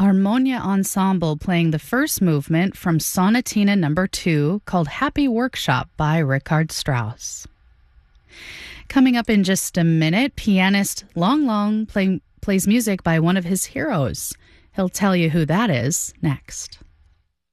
Harmonia Ensemble playing the first movement from Sonatina No. 2 called Happy Workshop by Richard Strauss. Coming up in just a minute, pianist Long Long plays music by one of his heroes. He'll tell you who that is next.